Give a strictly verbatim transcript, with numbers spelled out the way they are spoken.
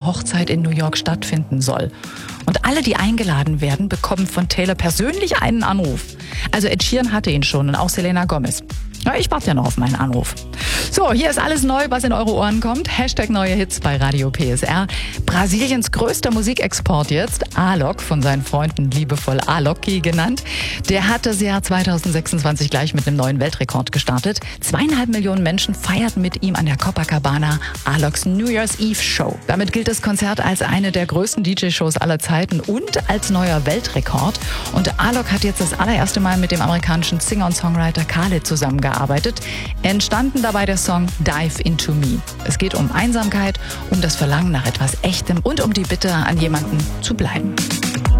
Hochzeit in New York stattfinden soll. Und alle, die eingeladen werden, bekommen von Taylor persönlich einen Anruf. Also Ed Sheeran hatte ihn schon und auch Selena Gomez. Ja, ich warte ja noch auf meinen Anruf. So, hier ist alles neu, was in eure Ohren kommt. Hashtag neue Hits bei Radio P S R. Brasiliens größter Musikexport jetzt, Alok, von seinen Freunden liebevoll Aloki genannt. Der hat das Jahr zweitausendsechsundzwanzig gleich mit einem neuen Weltrekord gestartet. Zweieinhalb Millionen Menschen feierten mit ihm an der Copacabana Aloks New Year's Eve Show. Damit gilt das Konzert als eine der größten D J-Shows aller Zeiten und als neuer Weltrekord. Und Alok hat jetzt das allererste Mal mit dem amerikanischen Singer und Songwriter Khaled zusammengearbeitet. Entstanden dabei der Song Dive Into Me. Es geht um Einsamkeit, um das Verlangen nach etwas Echtem und um die Bitte an jemanden zu bleiben.